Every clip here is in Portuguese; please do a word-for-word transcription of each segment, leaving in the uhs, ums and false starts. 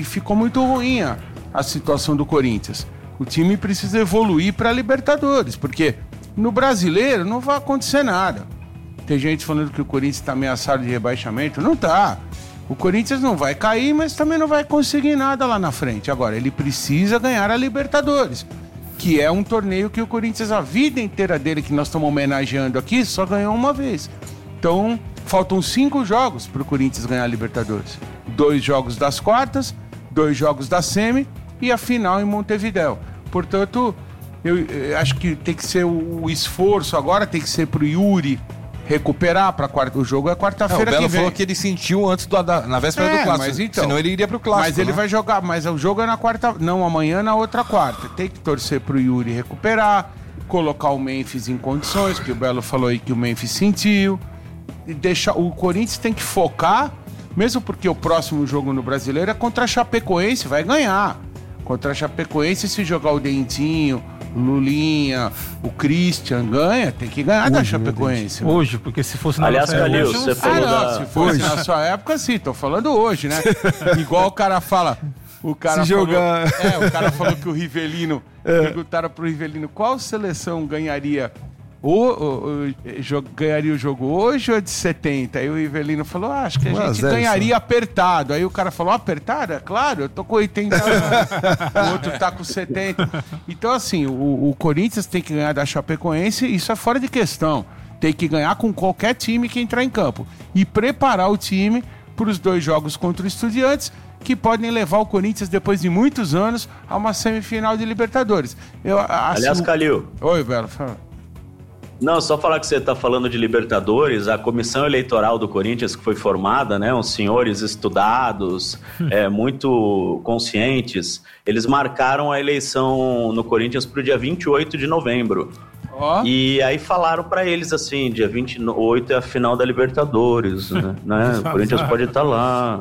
ficou muito ruim a, a situação do Corinthians. O time precisa evoluir para a Libertadores, porque no Brasileiro não vai acontecer nada. Tem gente falando que o Corinthians está ameaçado de rebaixamento. Não tá. O Corinthians não vai cair, mas também não vai conseguir nada lá na frente. Agora, ele precisa ganhar a Libertadores, que é um torneio que o Corinthians, a vida inteira dele, que nós estamos homenageando aqui, só ganhou uma vez. Então, faltam cinco jogos para o Corinthians ganhar a Libertadores. Dois jogos das quartas, dois jogos da semi e a final em Montevidéu. Portanto, eu, eu acho que tem que ser o, o esforço agora, tem que ser pro Yuri recuperar para quarta. O jogo é quarta-feira que vem. O Belo falou que ele sentiu antes do, da, na véspera é, do clássico. Mas então, senão ele iria pro clássico. Mas ele né? vai jogar, mas o jogo é na quarta, não, amanhã na outra quarta. Tem que torcer pro Yuri recuperar, colocar o Memphis em condições, porque o Belo falou aí que o Memphis sentiu. E deixar, o Corinthians tem que focar, mesmo porque o próximo jogo no Brasileiro é contra a Chapecoense, vai ganhar. Contra a Chapecoense, se jogar o Dentinho, o Lulinha, o Christian, ganha, tem que ganhar hoje, da Chapecoense. Hoje, porque se fosse na Aliás, nossa Calil, época... você falou ah, não, da... se fosse hoje. na sua época, sim, tô falando hoje, né? Igual o cara fala... O cara se falou, jogar... É, o cara falou que o Rivelino... É. Perguntaram pro Rivelino qual seleção ganharia... O, o, o, jogo, ganharia o jogo hoje ou de setenta? Aí o Rivelino falou, ah, acho que a um gente ganharia só. Apertado. Aí o cara falou, apertado? É claro, eu tô com oitenta anos, o outro tá com setenta. Então assim, o, o Corinthians tem que ganhar da Chapecoense, isso é fora de questão. Tem que ganhar com qualquer time que entrar em campo. E preparar o time para os dois jogos contra o Estudiantes, que podem levar o Corinthians, depois de muitos anos, a uma semifinal de Libertadores. Eu, assim, Aliás, Calil... Oi, Belo, fala. Não, só falar que você está falando de Libertadores, a comissão eleitoral do Corinthians que foi formada, né, uns senhores estudados, é, muito conscientes, eles marcaram a eleição no Corinthians para o dia vinte e oito de novembro. Oh. E aí falaram para eles assim, dia vinte e oito é a final da Libertadores, né? né? O Corinthians pode estar tá lá.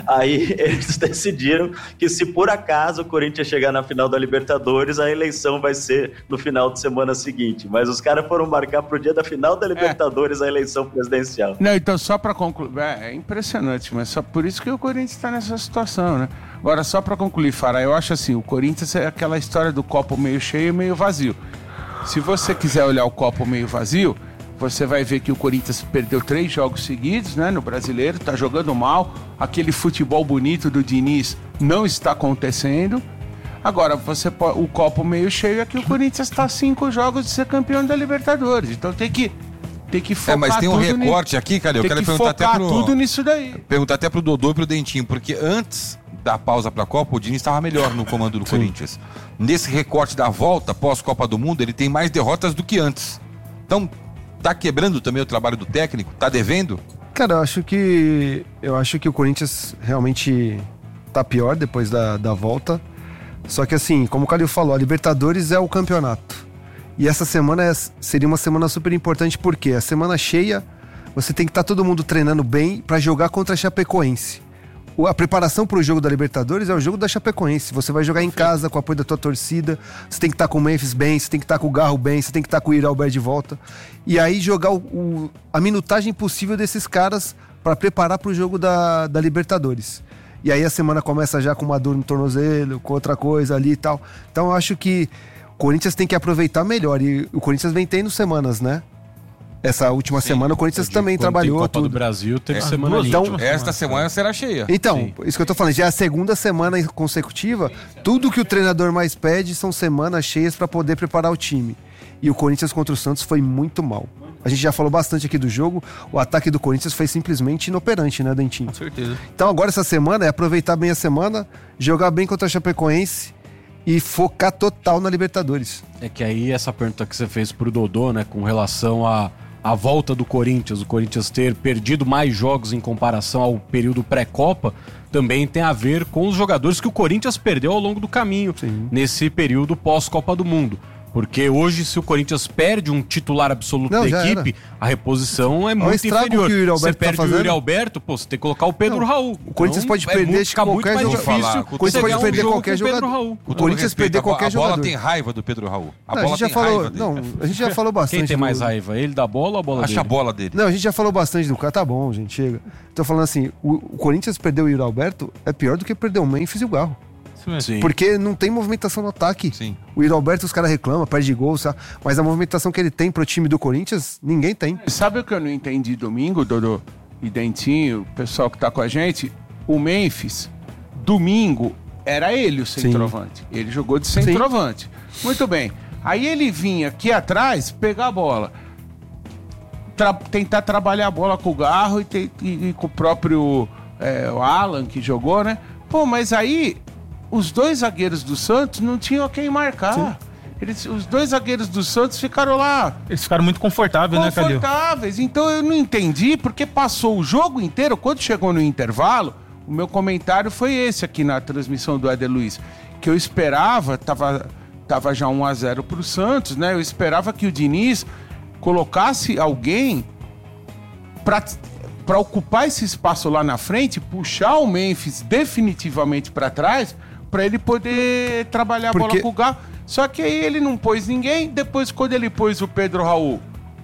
Aí eles decidiram que se por acaso o Corinthians chegar na final da Libertadores, a eleição vai ser no final de semana seguinte. Mas os caras foram marcar pro dia da final da Libertadores é. a eleição presidencial. Não, então só para concluir, é impressionante, mas só por isso que o Corinthians está nessa situação, né? Agora só para concluir, Fará, eu acho assim, o Corinthians é aquela história do copo meio cheio e meio vazio. Se você quiser olhar o copo meio vazio, você vai ver que o Corinthians perdeu três jogos seguidos, né, no Brasileiro, tá jogando mal, aquele futebol bonito do Diniz não está acontecendo. Agora, você pode, o copo meio cheio é que o Corinthians está a cinco jogos de ser campeão da Libertadores, então tem que tem que focar. É, mas tem um recorte ni... aqui, cara, eu tem quero que perguntar até pro tudo nisso daí. Perguntar até pro Dodô e pro Dentinho, porque antes da pausa pra Copa, o Diniz estava melhor no comando do Sim. Corinthians. Nesse recorte da volta, pós-Copa do Mundo, ele tem mais derrotas do que antes. Então, tá quebrando também o trabalho do técnico? Tá devendo? Cara, eu acho que eu acho que o Corinthians realmente tá pior depois da, da volta. Só que assim, como o Calil falou, a Libertadores é o campeonato. E essa semana é, seria uma semana super importante, porque a semana cheia, você tem que estar tá todo mundo treinando bem para jogar contra a Chapecoense. A preparação para o jogo da Libertadores é o jogo da Chapecoense. Você vai jogar em casa com o apoio da tua torcida. Você tem que estar com o Memphis bem, você tem que estar com o Garro bem, você tem que estar com o Iralber de volta. E aí jogar o, o, a minutagem possível desses caras para preparar para o jogo da, da Libertadores. E aí a semana começa já com uma dor no tornozelo, com outra coisa ali e tal. Então eu acho que o Corinthians tem que aproveitar melhor. E o Corinthians vem tendo semanas, né? Essa última Sim, semana o Corinthians também trabalhou. Copa tudo. do Brasil teve é. semana ali. Então, esta semana será cheia. Então, Sim. isso que eu tô falando, já é a segunda semana consecutiva. Tudo que o treinador mais pede são semanas cheias para poder preparar o time. E o Corinthians contra o Santos foi muito mal. A gente já falou bastante aqui do jogo. O ataque do Corinthians foi simplesmente inoperante, né, Dentinho? Com certeza. Então agora essa semana é aproveitar bem a semana, jogar bem contra a Chapecoense e focar total na Libertadores. É que aí essa pergunta que você fez pro Dodô, né, com relação a a volta do Corinthians, o Corinthians ter perdido mais jogos em comparação ao período pré-Copa, também tem a ver com os jogadores que o Corinthians perdeu ao longo do caminho, Sim. nesse período pós-Copa do Mundo. Porque hoje, se o Corinthians perde um titular absoluto Não, da já equipe, era. a reposição é Olha o muito estrago inferior. que o Yuri Alberto Você perde tá o Yuri fazendo. Alberto, pô, você tem que colocar o Pedro Não, Raul. o Corinthians pode é perder muito, de fica muito qualquer mais jogador. difícil. Falar, o Corinthians pode ganhar um perder jogo qualquer com o Pedro jogador. Raul. O Corinthians perder a, bo- qualquer a bola jogador. tem raiva do Pedro Raul. A Não, bola a gente já tem falou, raiva dele. não, a gente já falou bastante. Quem tem mais do- raiva? Ele da bola ou a bola Acha dele? a bola dele. Não, a gente já falou bastante do cara. Tá bom, gente, chega. Tô falando assim, o, o Corinthians perdeu o Yuri Alberto é pior do que perder o Memphis e o Garro. Sim. Porque não tem movimentação no ataque. Sim. O Yuri Alberto, os caras reclamam, perde gol, sabe? Mas a movimentação que ele tem pro time do Corinthians, ninguém tem. Sabe o que eu não entendi domingo, Dodô e Dentinho, o pessoal que tá com a gente? O Memphis, domingo, era ele o centroavante. Ele jogou de centroavante. Muito bem. Aí ele vinha aqui atrás, pegar a bola. Tra- tentar trabalhar a bola com o Garro e, te- e- e com o próprio é, o Alan, que jogou, né? Pô, mas aí os dois zagueiros do Santos não tinham quem marcar. Eles, os dois zagueiros do Santos ficaram lá Eles ficaram muito confortáveis, né, Calil? confortáveis. Então eu não entendi porque passou o jogo inteiro. Quando chegou no intervalo, o meu comentário foi esse aqui na transmissão do Éder Luiz, que eu esperava, tava, tava já um a zero pro Santos, né? Eu esperava que o Diniz colocasse alguém para para ocupar esse espaço lá na frente, puxar o Memphis definitivamente para trás, para ele poder trabalhar a bola Porque- com o Garro. Só que aí ele não pôs ninguém. Depois, quando ele pôs o Pedro Raul,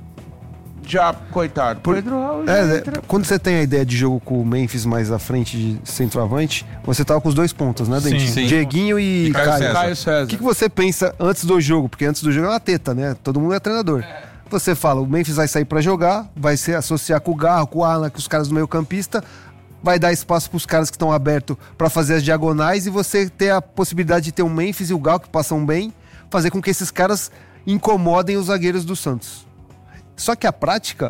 já, coitado, Por- Pedro Raul já É, né, entra- quando você tem a ideia de jogo com o Memphis mais à frente de centroavante, você tava com os dois pontos, né, Dentinho? Sim. Dieguinho e, E Caio Caio. César. Caio César. O que, que você pensa antes do jogo? Porque antes do jogo é uma teta, né? Todo mundo é treinador. Você fala, o Memphis vai sair pra jogar, vai se associar com o Garro, com o Alan, com os caras do meio campista, vai dar espaço pros caras que estão abertos pra fazer as diagonais e você ter a possibilidade de ter o Memphis e o Garro que passam bem, fazer com que esses caras incomodem os zagueiros do Santos. Só que a prática,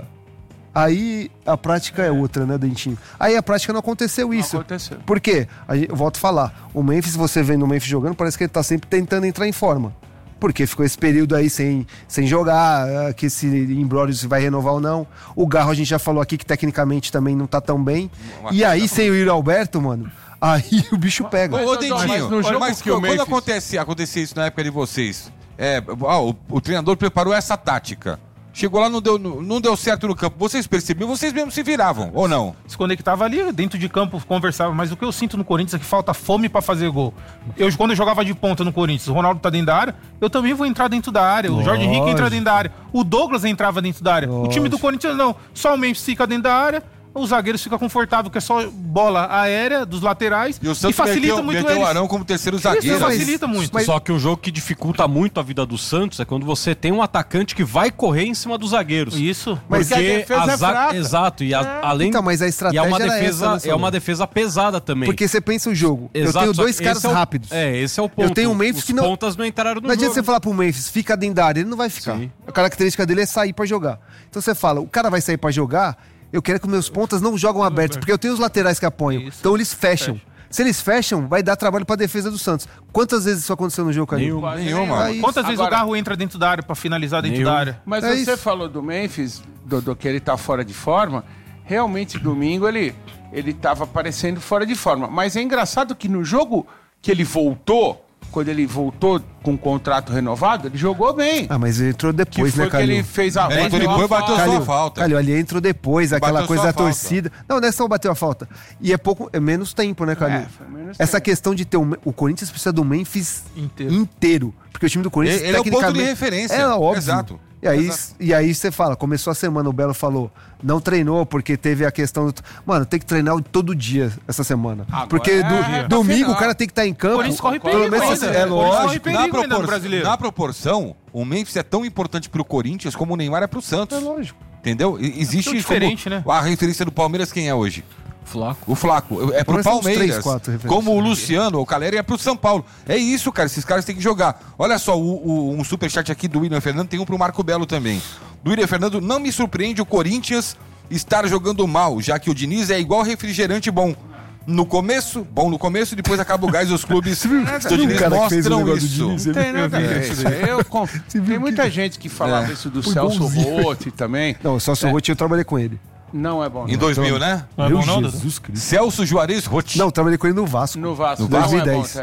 aí a prática é outra, né, Dentinho? Aí a prática não aconteceu isso. aconteceu. Por quê? Aí eu volto a falar, o Memphis, você vendo o Memphis jogando, parece que ele tá sempre tentando entrar em forma. Porque ficou esse período aí sem, sem jogar, ah, que esse imbróglio se vai renovar ou não. O Garro a gente já falou aqui que tecnicamente também não tá tão bem. E aí, sem o Yuri Alberto, mano, aí o bicho pega. Ô, ô, Mas, Dentinho, mas no jogo mas que o quando Memphis- acontece, acontecia isso na época de vocês, é, ah, o, o treinador preparou essa tática. Chegou lá, não deu, não, não deu certo no campo. Vocês percebiam, vocês mesmos se viravam, ou não? Se conectava ali, dentro de campo, conversava. Mas o que eu sinto no Corinthians é que falta fome pra fazer gol. Eu, quando eu jogava de ponta no Corinthians, o Ronaldo tá dentro da área, eu também vou entrar dentro da área. O Jorge Henrique entra dentro da área. O Douglas entrava dentro da área. O time do Corinthians não. Só o Memphis fica dentro da área. Os zagueiros ficam confortáveis, que é só bola aérea dos laterais. E o Santos facilita meteu, muito meteu o eles. Arão como terceiro Isso zagueiro. facilita muito. mas- Só que o jogo que dificulta muito a vida do Santos é quando você tem um atacante que vai correr em cima dos zagueiros. Isso. Mas Porque a defesa é za- fraca. Exato, e a- além Então, mas a e é estratégia uma era defesa, essa, né, é Saulo? uma defesa pesada também. Porque você pensa o jogo. Exato, eu tenho só dois que caras esse é o- rápidos. É, esse é o ponto. Eu tenho um Memphis Os que não- pontas não entraram no Não adianta jogo. você falar pro Memphis, fica dentro da área, ele não vai ficar. Sim. A característica dele é sair pra jogar. Então você fala, o cara vai sair pra jogar, eu quero que meus pontas não jogam abertos, porque eu tenho os laterais que apoiam. Isso. Então eles fecham. Se eles fecham, vai dar trabalho pra defesa do Santos. Quantas vezes isso aconteceu no jogo, Calil? Nenhuma. Nenhuma. Aí- Quantas vezes Agora- o Garro entra dentro da área pra finalizar dentro Nenhum. da área? Mas É você isso. falou do Memphis, Dodô, que ele tá fora de forma. Realmente, domingo, ele, ele tava parecendo fora de forma. Mas é engraçado que no jogo que ele voltou, quando ele voltou com o contrato renovado, ele jogou bem. Ah, mas ele entrou que depois, foi né, que ele Calil? fez a Ele entrou bateu a depois e bateu falta. só a Calil, falta. Calil, ali entrou depois, aquela Bateu coisa só da a falta. torcida. Não, não é só bateu a falta. E é pouco, é menos tempo, né, Calil? É, foi menos Essa tempo. questão de ter o, o Corinthians precisa do Memphis Inteiro. inteiro. Porque o time do Corinthians, Ele- ele é o ponto de tecnicamente... referência. É óbvio. Exato. E aí, Exato. e aí você fala, começou a semana, o Belo falou, não treinou porque teve a questão do... Mano, tem que treinar todo dia essa semana. Agora porque é do- reta domingo final. o cara tem que estar em campo. O Corinthians corre Pelo perigo menos ainda. é O Corinthians corre lógico. perigo Na, ainda no propor- brasileiro. na proporção, o Memphis é tão importante pro Corinthians como o Neymar é pro Santos. É lógico. Entendeu? E- Existe Tão diferente, como- né? A referência do Palmeiras quem é hoje? Flaco. O Flaco. É pro Pelo menos uns Palmeiras. três, quatro referências. Como o Luciano, o Caleri é pro São Paulo. É isso, cara. Esses caras têm que jogar. Olha só, o, o- um superchat aqui do William Fernando, tem um pro Marco Belo também. Do William Fernando, não me surpreende o Corinthians estar jogando mal, já que o Diniz é igual refrigerante bom. No começo, bom no começo, depois acaba o gás e os clubes do Diniz o cara que fez o mostram negócio do isso. Diniz? Não tem nada a ver. Isso aí eu conf- Tem muita gente que falava É. isso do Foi Celso bonzinho. Rotti também. Não, só se o Rotinho eu trabalhei com ele. Não é bom. Em não. dois mil, né? Não é Meu bom não, Dudu? Jesus Cristo. Celso Juarez Rotti. Não, trabalhei com ele no Vasco. No Vasco. No não dois mil e é bom, dez. é.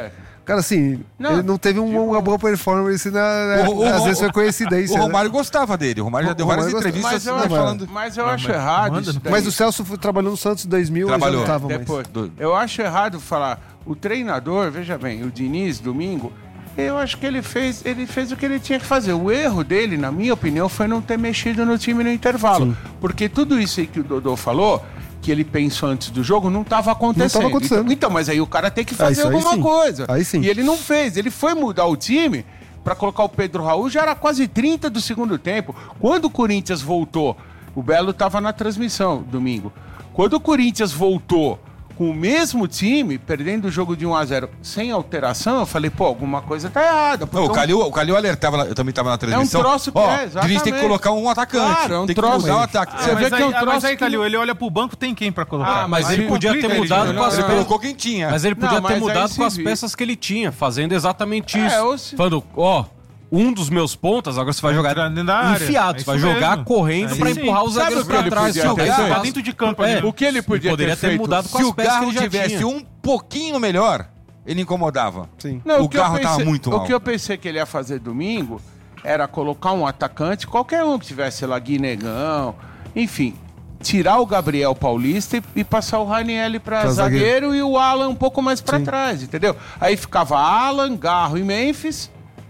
Cara, assim, Não, ele não teve um- uma boa performance, na, na, O- o- às o- vezes foi coincidência. O né? Romário gostava dele. O Romário já O deu várias Romário entrevistas Mas eu, né, acho, falando. mas eu Ah, acho mas errado manda, isso não daí. Mas o Celso foi- trabalhou no Santos em dois mil, Trabalhou. eu já não tava mais. Depois, eu acho errado falar. O treinador, veja bem, o Diniz, domingo, eu acho que ele fez, ele fez o que ele tinha que fazer. O erro dele, na minha opinião, foi não ter mexido no time no intervalo. Sim. Porque tudo isso aí que o Dodô falou, que ele pensou antes do jogo, não estava acontecendo. Não tava acontecendo. Então, então, mas aí o cara tem que fazer isso aí alguma sim. coisa. Aí sim. E ele não fez. Ele foi mudar o time para colocar o Pedro Raul, já era quase trinta do segundo tempo. Quando o Corinthians voltou, o Belo estava na transmissão domingo. Quando o Corinthians voltou com o mesmo time, perdendo o jogo de um a zero sem alteração, eu falei, pô, alguma coisa tá errada. Não, o porque Calil, o Calil alertava, lá- eu também estava na transmissão. troço que Ó, é, exatamente. Diniz tem que colocar um atacante. Claro, é um tem que troço. mudar o ataque. Você Ah, vê mas que aí, é um ah, troço mas aí, que Calil, não- ele olha pro banco, tem quem pra colocar. Ah, mas Aí ele podia complica ter ele, mudado né? com as Ele Não, colocou quem tinha. Mas ele podia Não, ter mas mudado aí com as se vi- peças que ele tinha, fazendo exatamente É, isso. ou se- Falando, ó, um dos meus pontas, agora você vai Vai jogar entrar dentro da área. enfiado, É você vai isso jogar mesmo. correndo É pra isso empurrar sim. os Sabe zagueiros o que ele pra trás. podia Se o ter Garro- feito? Tá dentro de campo É, ali. O que ele podia poderia ter ter feito? mudado com Se as o peças que Garro ele já tivesse tinha. um pouquinho melhor, ele incomodava. Sim. Não, O que eu carro tava pensei- muito mal. O que eu pensei que ele ia fazer domingo era colocar um atacante, qualquer um que tivesse, sei lá, Guinegão, enfim, tirar o Gabriel Paulista e, e passar o Ranielli pra, Pra zagueiro, zagueiro. e o Alan um pouco mais pra Sim. trás, entendeu? Aí ficava Alan, Garro e Memphis,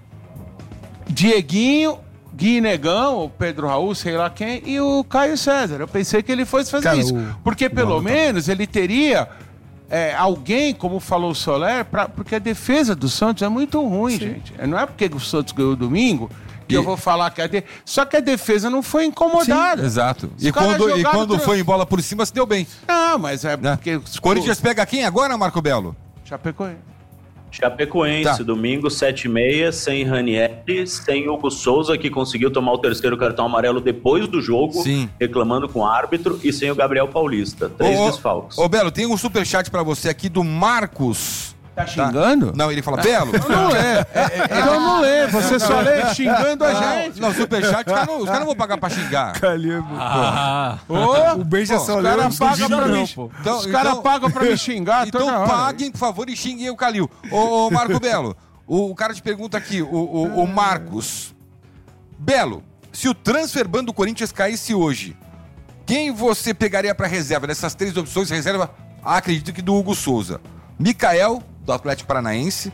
Dieguinho, Guinegão, ou Pedro Raul, sei lá quem, e o Caio César. Eu pensei que ele fosse fazer Cara, isso, o- porque o pelo Alan tá- menos ele teria é, alguém, como falou o Soler, pra, porque a defesa do Santos é muito ruim, gente. Não é porque o Santos ganhou domingo que E- eu vou falar que a de... Só que a defesa não foi incomodada. Exato. Os E caras quando, e jogaram quando tra- foi em bola por cima, se deu bem. Não, mas é Né? porque... O Corinthians pega quem agora, Marco Belo? Chapecoense. Chapecoense, Tá. domingo, sete e meia, sem Ranieri, sem Hugo Souza, que conseguiu tomar o terceiro cartão amarelo depois do jogo, Sim. reclamando com o árbitro, e sem o Gabriel Paulista. Três Ô, ô, desfalques. Ô, Belo, tem um superchat pra você aqui do Marcos. Tá xingando? Não, ele fala, Belo. Não lê. Então não lê. Você só lê xingando a gente. Não, superchat, os caras não, os caras não vão pagar pra xingar. Ah, Ô, O Ben já pô, só os leu, caras não pagam pra não, mim. pô. Então- Os caras então- pagam pra me xingar Então toda hora. paguem, por favor, e xinguem o Calil. Ô, ô Marco Belo, o, o cara te pergunta aqui, o, o, o Marcos. Belo, se o transfer ban do Corinthians caísse hoje, quem você pegaria pra reserva? Dessas três opções, reserva, acredito que do Hugo Souza. Mikael, do Atlético Paranaense.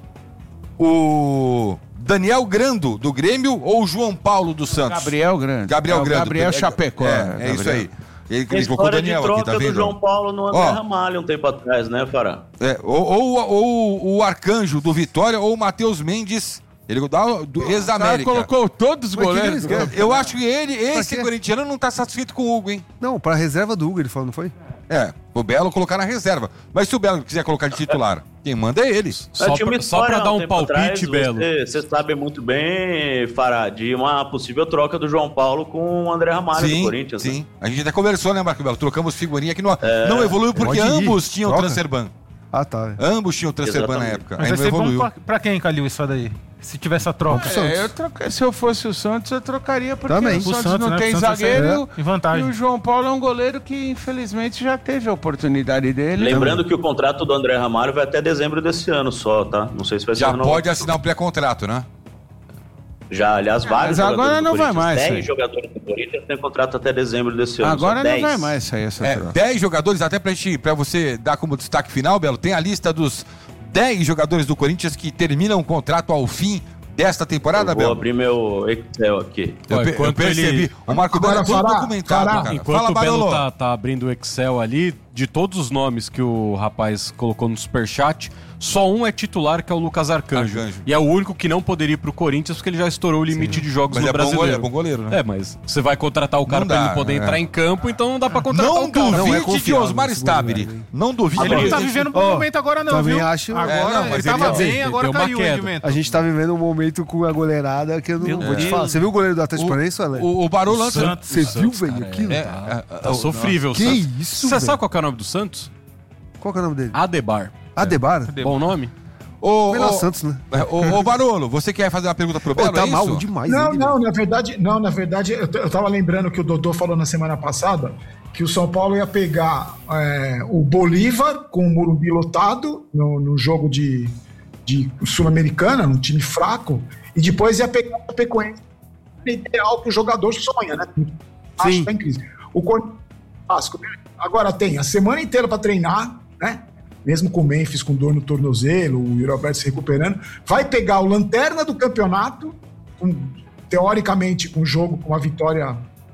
O Daniel Grando, do Grêmio, ou o João Paulo, do Santos? Gabriel Grande. Gabriel É o Grando. Gabriel Chapecó. É, é Gabriel. isso aí. Ele, Tem ele colocou o história de Daniel aqui, troca tá vendo? do João Paulo no André Ó. Ramalho um tempo atrás, né, Fará? É, ou, ou, ou o Arcanjo do Vitória ou o Matheus Mendes, ele dá do O cara ex-América. colocou todos os Mas que goleiros. que eles querem? Eu acho que ele, esse quê? corintiano, não tá satisfeito com o Hugo, hein? Não, pra reserva do Hugo, ele falou, não foi? É, o Belo colocar na reserva. Mas se o Belo quiser colocar de titular, quem manda é ele. só, Tinha uma pra, só pra história dar há um tempo palpite, atrás, Belo. Você, você sabe muito bem, Fará, de uma possível troca do João Paulo com o André Ramalho do Sim, Corinthians. né? sim. A gente até conversou, né, Marco Belo? Trocamos figurinha que não, não evoluiu porque Pode ir. ambos tinham Troca. transfer ban. Ah, tá. Ambos tinham transfer ban na Exatamente. época. Mas Aí vai não ser bom evoluiu. pra, pra quem, Calil, isso daí? Se tiver essa troca. É, eu troca- se eu fosse o Santos, eu trocaria, porque Também. o Santos, O Santos, não né? tem O Santos zagueiro é e o- em vantagem. e o João Paulo é um goleiro que, infelizmente, já teve a oportunidade dele. Lembrando que o contrato do André Ramalho vai até dezembro desse ano só, tá? Não sei se vai ser Já renovado. pode assinar um pré-contrato, né? Já, aliás, vários mas agora jogadores do não vai Corinthians, mais, dez isso aí. jogadores do Corinthians têm contrato até dezembro desse ano. Agora só não dez. vai mais sair essa É, troca. dez jogadores, até pra, gente, pra você dar como destaque final, Belo, tem a lista dos dez jogadores do Corinthians que terminam o contrato ao fim desta temporada, Eu vou Belo. abrir meu Excel aqui. Eu, Ó, pe- eu enquanto percebi. ele- O Marco Belo é Agora, todo Fará, documentado, Fará, cara. Enquanto Fala, o Belo Barolo. tá, tá abrindo o Excel ali, de todos os nomes que o rapaz colocou no superchat, só um é titular, que é o Lucas Arcanjo. Arcanjo. E é o único que não poderia ir pro Corinthians, porque ele já estourou o limite de jogos Mas no é bom brasileiro. goleiro, é bom goleiro, né? É, mas você vai contratar o cara Não pra dá, ele poder é. entrar em campo, então não dá pra contratar Não o cara. duvide Não é de confiável Osmar nesse Stabile. goleiro, hein? Não duvide. Ele não dele. tá vivendo um bom Ó, momento agora não, também viu? acho- Agora, É, não, mas ele tava ele- bem, ele agora deu uma caiu o queda. rendimento. A gente tá vivendo um momento com a goleirada que eu não Meu vou te Deus. falar. Você viu o goleiro do Atlético O, Paranaense, Ale? o, o Barolo antes... Santos. Você viu, Santos, velho, cara, aquilo? É, Tá, é, tá é, sofrível o Que Santos. isso, Você velho? sabe qual que é o nome do Santos? Qual que é o nome dele? Adebar. Adebar? Bom nome? Ô, Melhor ô, Santos, né? é, ô, ô, Barolo, você quer fazer uma pergunta pro Pô, Belo, tá é isso? mal demais. Não, ele, não, velho. na verdade, não, na verdade, eu, t- eu tava lembrando que o Dodô falou na semana passada que o São Paulo ia pegar é, o Bolívar com o Morumbi lotado no, no jogo de, de Sul-Americana, um time fraco, e depois ia pegar o Chapecoense, ideal que o jogador sonha, né? Acho que tá em crise. O Corinthians, agora tem a semana inteira para treinar, né? Mesmo com o Memphis com dor no tornozelo, o Yuri Alberto se recuperando, vai pegar o lanterna do campeonato, com, teoricamente com o jogo, com a vitória,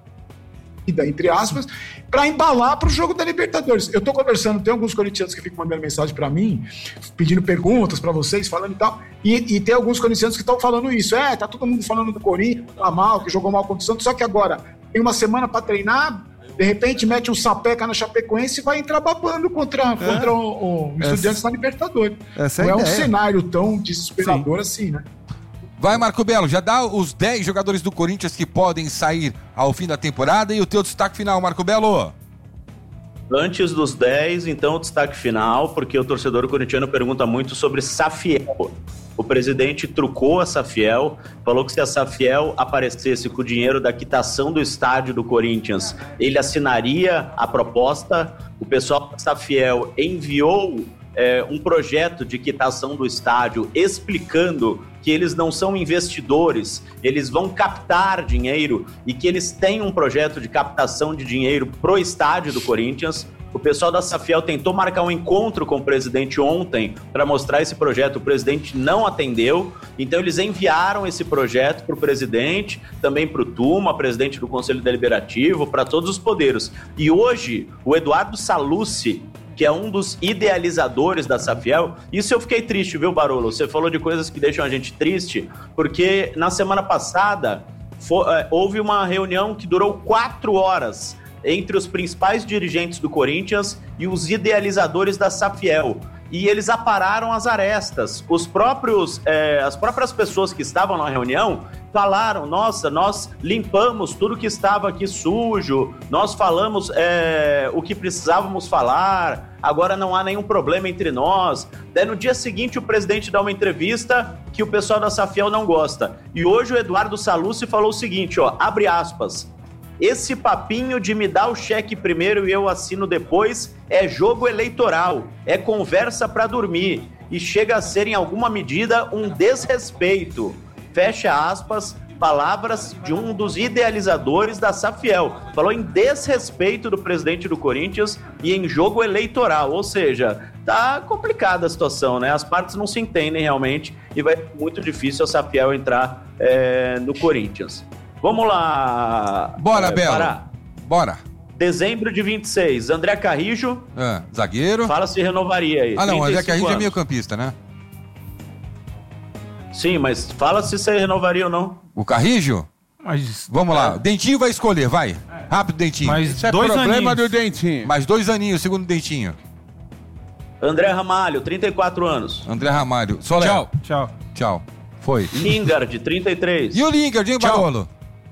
entre aspas, para embalar para o jogo da Libertadores. Eu tô conversando, tem alguns corintianos que ficam mandando mensagem para mim, pedindo perguntas para vocês, falando e tal, e, e tem alguns corintianos que estão falando isso. É, tá todo mundo falando do Corinthians, tá mal, que jogou mal contra o Santos, só que agora tem uma semana para treinar, de repente mete um sapeca na Chapecoense e vai entrar babando contra, é. contra o, o Estudiantes na Libertadores. Essa Não é, é um ideia. cenário tão desesperador Sim. assim, né? Vai, Marco Belo, já dá os dez jogadores do Corinthians que podem sair ao fim da temporada e o teu destaque final, Marco Belo. Antes dos dez, então, o destaque final, porque o torcedor corintiano pergunta muito sobre Safiel. O presidente trucou a Safiel, falou que se a Safiel aparecesse com o dinheiro da quitação do estádio do Corinthians, ele assinaria a proposta. O pessoal da Safiel enviou é, um projeto de quitação do estádio explicando que eles não são investidores, eles vão captar dinheiro e que eles têm um projeto de captação de dinheiro pro estádio do Corinthians. O pessoal da Safiel tentou marcar um encontro com o presidente ontem para mostrar esse projeto, o presidente não atendeu, então eles enviaram esse projeto para o presidente, também para o Tuma, presidente do Conselho Deliberativo, para todos os poderes. E hoje, o Eduardo Sallucci, que é um dos idealizadores da Safiel, isso eu fiquei triste, viu, Barolo? Você falou de coisas que deixam a gente triste, porque na semana passada foi, é, houve uma reunião que durou quatro horas entre os principais dirigentes do Corinthians e os idealizadores da Safiel. E eles apararam as arestas. Os próprios, é, as próprias pessoas que estavam na reunião falaram, nossa, nós limpamos tudo que estava aqui sujo, nós falamos é, o que precisávamos falar, agora não há nenhum problema entre nós. Daí no dia seguinte o presidente dá uma entrevista que o pessoal da Safiel não gosta. E hoje o Eduardo Sallucci falou o seguinte, ó, abre aspas, esse papinho de me dar o cheque primeiro e eu assino depois é jogo eleitoral, é conversa para dormir e chega a ser em alguma medida um desrespeito. Fecha aspas, palavras de um dos idealizadores da Safiel. Falou em desrespeito do presidente do Corinthians e em jogo eleitoral, ou seja, tá complicada a situação, né? As partes não se entendem realmente e vai ser muito difícil a Safiel entrar é, no Corinthians. Vamos lá. Bora, é, Belo. Pará. Bora. Dezembro de vinte e seis, André Carrijo. Ah, zagueiro. Fala se renovaria aí. Ah, não, André Carrijo anos. é meio campista, né? Sim, mas fala se você renovaria ou não. O Carrijo? Mas, Vamos lá. Dentinho vai escolher, vai. Rápido, Dentinho. mas Isso é dois problema aninhos. do Dentinho. Mais dois aninhos, segundo Dentinho. André Ramalho, trinta e quatro anos. André Ramalho. Soler. Tchau. Tchau. Tchau. Foi. Lingard, trinta e três. E o Lingard, hein, Barolo?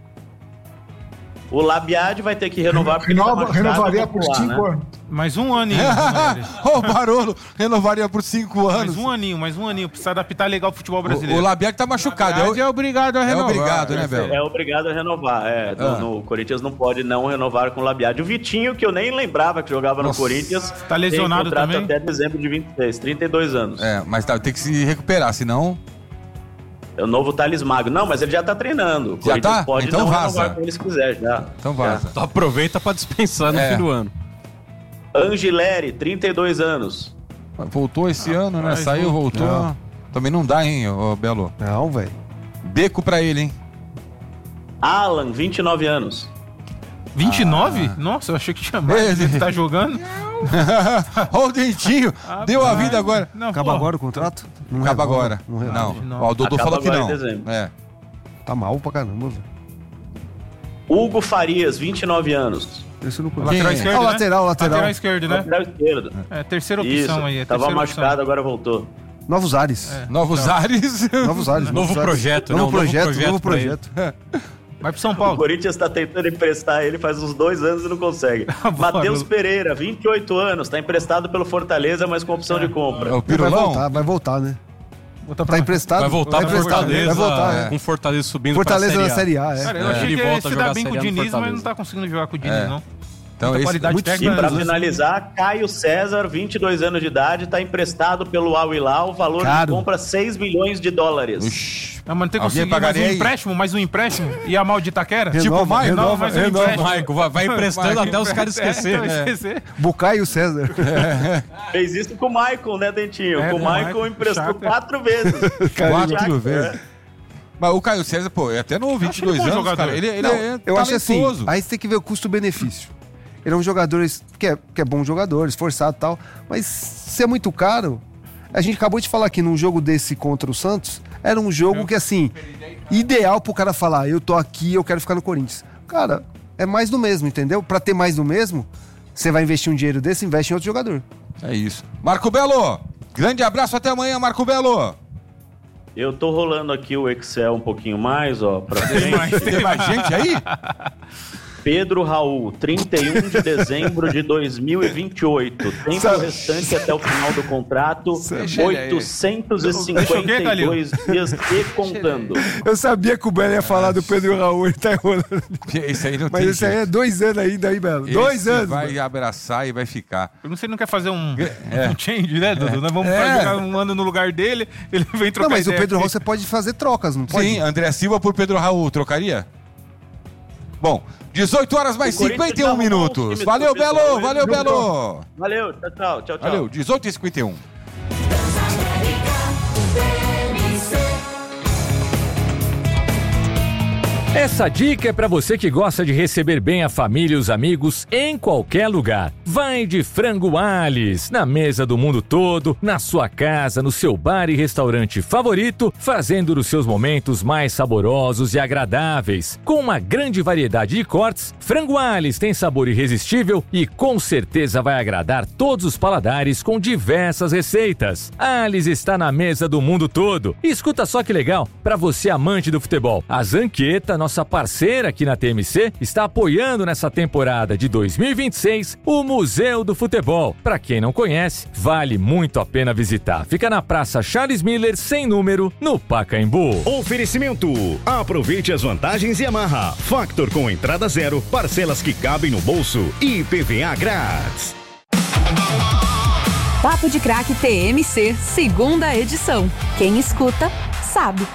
O Labiad vai ter que renovar porque Renova, tá machucado, renovaria vamos por pular, cinco né? anos. Mais um aninho. Ô, Barolo renovaria por cinco anos. mais um aninho, mais um aninho. Precisa adaptar legal o futebol O, brasileiro. o Labiad tá machucado. Verdade, É, é obrigado a é renovar. obrigado, né, Belo? É obrigado a renovar. É, Ah. no, no Corinthians não pode não renovar com o Labiad. O Vitinho, que eu nem lembrava que jogava Nossa. no Corinthians, Tá lesionado tem contrato também? até dezembro de vinte e seis, trinta e dois anos. É, mas tá, tem que se recuperar, senão... É o novo Thales Magno. Não, mas ele já tá treinando. O Já Corinthians tá? pode Então não vaza. renovar com ele se quiser, já. Então vaza. Então aproveita pra dispensar no É. fim do ano. Angileri, trinta e dois anos. Voltou esse ano, né? mas Saiu, não- voltou. não. Também não dá, hein, ô Belo? Não, velho. Beco pra ele, hein? Alan, vinte e nove anos. vinte e nove? Nossa, eu achei que tinha mais. Ele- Ele tá jogando. Ó o Dentinho, deu a vida agora. Não, Acaba pô. agora o contrato? Não Acaba renova, agora. Não, renova. Não. Ó, o Dodô Acaba falou que agora não. em dezembro. É. Tá mal pra caramba, velho. Hugo Farias, vinte e nove anos. Esse eu não Quem Lateral é? esquerdo, Ah, o né? lateral, lateral. Lateral esquerdo, né? Lateral esquerdo. É, terceira opção Isso, aí. É tava terceira machucado, opção. agora voltou. Novos ares. É. Novos ares. Novos ares. Novo novos ares. projeto, né? Novo Um novo projeto, projeto novo pra ele. projeto. Vai pro São O Paulo. Corinthians tá tentando emprestar ele faz uns dois anos e não consegue. Bora. Matheus Pereira, vinte e oito anos, tá emprestado pelo Fortaleza, mas com opção de É compra. o Vai Pirulão. voltar, vai voltar, né? Botar Tá pra... emprestado? Vai voltar vai pro emprestado, Fortaleza. Vai voltar, é. Com Fortaleza subindo Fortaleza pra na Série A. Série A, é. Cara, eu É. achei Ele que volta ele a se jogar dá bem com o Série A no Diniz, mas Fortaleza. não tá conseguindo jogar com o Diniz, É. não. Então, Muita esse, qualidade muito técnica. E para simples, finalizar, Caio César, vinte e dois anos de idade, está emprestado pelo Al Hilal, valor Caro. de compra seis milhões de dólares. Ixi, Não, mas não tem que Alguém conseguir mais um pagaria aí? empréstimo, mais um empréstimo. E a mal de Itaquera? Tipo o Maicon, Não, mais um renova, empréstimo. Maicon, vai- vai emprestando Vai, até os caras é, esquecerem. então, É. esquecer. Bucay e o César. Fez isso com o Michael, né, Dentinho? É, com o com o Michael Michael, emprestou chato, é. quatro vezes. quatro É. vezes. Mas o Caio César, pô, é até novo, vinte e dois Acho ele bom anos, jogador. cara. Ele, ele Não, é eu acho assim, talentoso. aí você tem que ver o custo-benefício. Ele é um jogador que é, que é bom jogador, esforçado e tal, mas se é muito caro, a gente acabou de falar aqui num jogo desse contra o Santos, era um jogo que, assim, ideal pro cara falar, eu tô aqui, eu quero ficar no Corinthians. Cara, é mais do mesmo, entendeu? Pra ter mais do mesmo, você vai investir um dinheiro desse, investe em outro jogador. É isso. Marco Belo, grande abraço, até amanhã, Marco Belo. Eu tô rolando aqui o Excel um pouquinho mais, ó, pra frente. Tem mais gente aí? Pedro Raul, trinta e um de dezembro de dois mil e vinte e oito. Tempo Sabe- restante até o final do contrato, Deixa ele aí. oitocentos e Deixa o quê, cinquenta e dois dias e contando. Eu sabia que o Belo ia falar do Pedro Raul, ele tá enrolando. Esse aí não Mas tem esse aí é jeito. dois anos ainda aí, Belo. Dois Esse anos. vai abraçar e vai ficar. Eu não sei, ele não quer fazer um, É. um change, né, Dudu? Nós vamos É. jogar um ano no lugar dele, ele vem trocar Não, mas o ideia Pedro aqui. Raul você pode fazer trocas, não pode? Sim, André Silva por Pedro Raul, trocaria? Bom, dezoito horas mais O Corinthians cinquenta e um arrumou uns minutos. times Valeu, profissionais, Belo, valeu, ele Belo. Valeu, tchau, tchau, tchau, tchau. Valeu, dezoito e cinquenta e um. Essa dica é para você que gosta de receber bem a família e os amigos em qualquer lugar. Vai de Frango Alice, na mesa do mundo todo, na sua casa, no seu bar e restaurante favorito, fazendo os seus momentos mais saborosos e agradáveis. Com uma grande variedade de cortes, Frango Alice tem sabor irresistível e com certeza vai agradar todos os paladares com diversas receitas. Alice está na mesa do mundo todo. E escuta só que legal, para você amante do futebol, a Zanqueta, nossa parceira aqui na T M C, está apoiando nessa temporada de dois mil e vinte e seis o Museu do Futebol. Para quem não conhece, vale muito a pena visitar. Fica na Praça Charles Miller, sem número, no Pacaembu. Oferecimento. Aproveite as vantagens Yamaha. Factor com entrada zero, parcelas que cabem no bolso e I P V A grátis. Papo de Craque T M C, segunda edição. Quem escuta, sabe.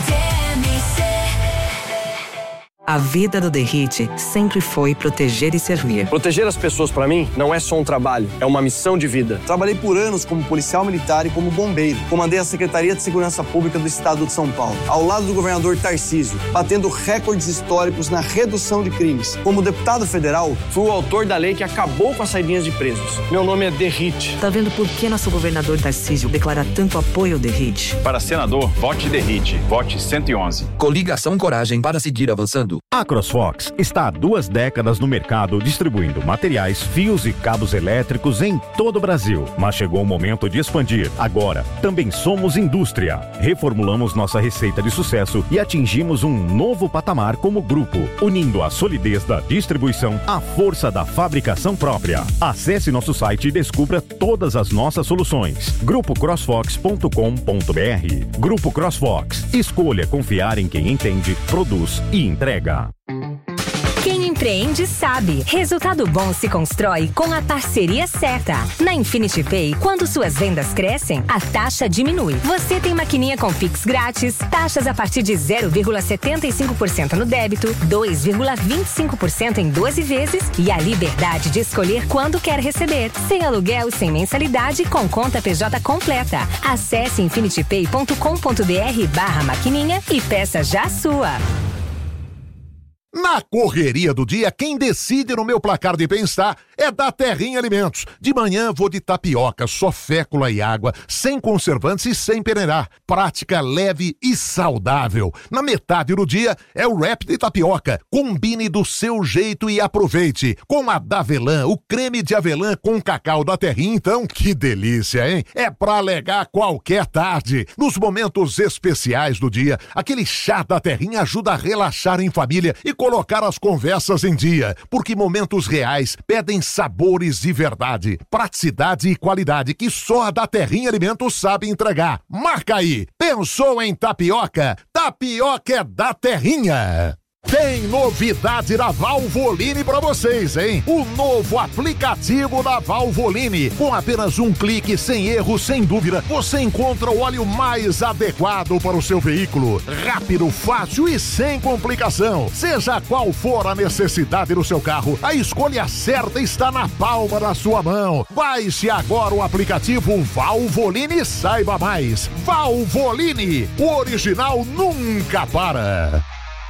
A vida do Derrite sempre foi proteger e servir. Proteger as pessoas, pra mim, não é só um trabalho, é uma missão de vida. Trabalhei por anos como policial militar e como bombeiro. Comandei a Secretaria de Segurança Pública do Estado de São Paulo, ao lado do governador Tarcísio, batendo recordes históricos na redução de crimes. Como deputado federal, fui o autor da lei que acabou com as saidinhas de presos. Meu nome é Derrite. Tá vendo por que nosso governador Tarcísio declara tanto apoio ao Derrite? Para senador, vote Derrite. Vote cento e onze. Coligação Coragem para seguir avançando. A CrossFox está há duas décadas no mercado distribuindo materiais, fios e cabos elétricos em todo o Brasil. Mas chegou o momento de expandir. Agora, também somos indústria. Reformulamos nossa receita de sucesso e atingimos um novo patamar como grupo, unindo a solidez da distribuição à força da fabricação própria. Acesse nosso site e descubra todas as nossas soluções. grupo crossfox ponto com ponto br. Grupo CrossFox. Escolha confiar em quem entende, produz e entrega. Quem empreende sabe. Resultado bom se constrói com a parceria certa. Na Infinity Pay, quando suas vendas crescem, a taxa diminui. Você tem maquininha com Pix grátis, taxas a partir de zero vírgula setenta e cinco por cento no débito, dois vírgula vinte e cinco por cento em doze vezes e a liberdade de escolher quando quer receber. Sem aluguel, sem mensalidade, com conta P J completa. Acesse infinitypay ponto com ponto br barra maquininha e peça já a sua. Na correria do dia, quem decide no meu placar de bem-estar é da Terrinha Alimentos. De manhã vou de tapioca, só fécula e água, sem conservantes e sem peneirar. Prática, leve e saudável. Na metade do dia é o wrap de tapioca. Combine do seu jeito e aproveite. Com a Davelã, o creme de avelã com cacau da Terrinha, então, que delícia, hein? É pra alegar qualquer tarde. Nos momentos especiais do dia, aquele chá da Terrinha ajuda a relaxar em família e colocar as conversas em dia, porque momentos reais pedem sabores de verdade, praticidade e qualidade que só a da Terrinha Alimentos sabe entregar. Marca aí! Pensou em tapioca? Tapioca é da Terrinha! Tem novidade da Valvoline pra vocês, hein? O novo aplicativo da Valvoline. Com apenas um clique, sem erro, sem dúvida, você encontra o óleo mais adequado para o seu veículo. Rápido, fácil e sem complicação. Seja qual for a necessidade do seu carro, a escolha certa está na palma da sua mão. Baixe agora o aplicativo Valvoline e saiba mais. Valvoline, o original nunca para.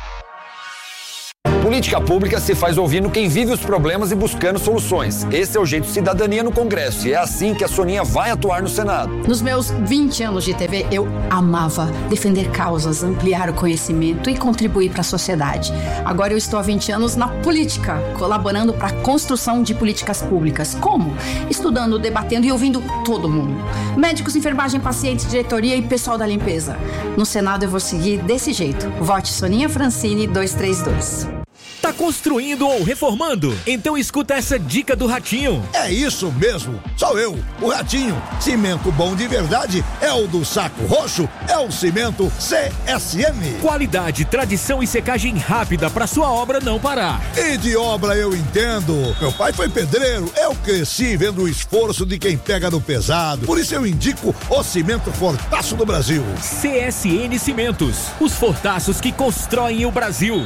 Política pública se faz ouvindo quem vive os problemas e buscando soluções. Esse é o jeito Cidadania no Congresso e é assim que a Soninha vai atuar no Senado. Nos meus vinte anos de T V, eu amava defender causas, ampliar o conhecimento e contribuir para a sociedade. Agora eu estou há vinte anos na política, colaborando para a construção de políticas públicas. Como? Estudando, debatendo e ouvindo todo mundo. Médicos, enfermagem, pacientes, diretoria e pessoal da limpeza. No Senado eu vou seguir desse jeito. Vote Soninha Francini dois três dois. Tá construindo ou reformando? Então escuta essa dica do Ratinho. É isso mesmo, sou eu, o Ratinho. Cimento bom de verdade é o do Saco Roxo, é o cimento C S M. Qualidade, tradição e secagem rápida para sua obra não parar. E de obra eu entendo. Meu pai foi pedreiro, eu cresci vendo o esforço de quem pega no pesado. Por isso eu indico o cimento Fortaço do Brasil. C S N Cimentos, os fortaços que constroem o Brasil.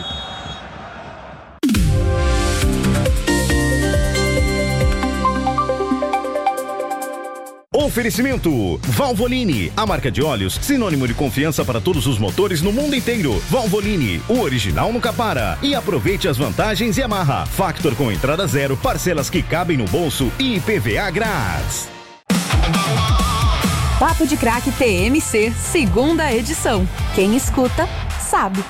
Oferecimento Valvoline, a marca de óleos sinônimo de confiança para todos os motores no mundo inteiro. Valvoline, o original nunca para. E aproveite as vantagens Yamaha. Factor com entrada zero, parcelas que cabem no bolso e I P V A grátis. Papo de Craque T M C, segunda edição. Quem escuta, sabe.